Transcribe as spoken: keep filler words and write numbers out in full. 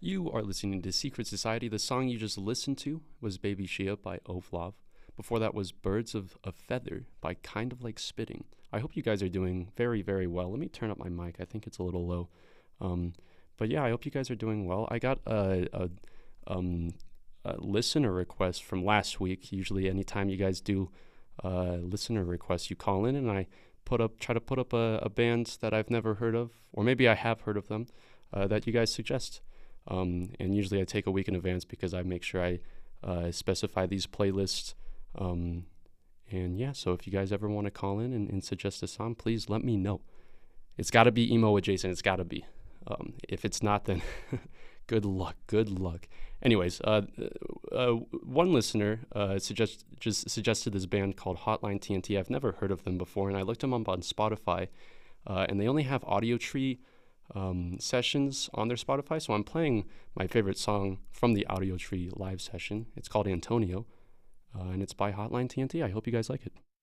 You are listening to Secret Society. The song you just listened to was Baby Shia by Ovlov. Before that was Birds of a Feather by Kind of Like Spitting. I hope you guys are doing very, very well. Let me turn up my mic. I think it's a little low. Um, but yeah, I hope you guys are doing well. I got a, a, um, a listener request from last week. Usually anytime you guys do uh, listener requests, you call in and I put up, try to put up a, a band that I've never heard of, or maybe I have heard of them, uh, that you guys suggest. Um, and usually I take a week in advance because I make sure I uh, specify these playlists. Um, and yeah, so if you guys ever want to call in and, and suggest a song, please let me know. It's got to be emo adjacent. It's got to be. Um, if it's not, then good luck. Good luck. Anyways, uh, uh, one listener uh, suggest, just suggested this band called Hotline T N T. I've never heard of them before, and I looked them up on Spotify, uh, and they only have Audio Tree Um, sessions on their Spotify, so I'm playing my favorite song from the Audio Tree live session. It's called Antonio, uh, and it's by Hotline T N T. I hope you guys like it.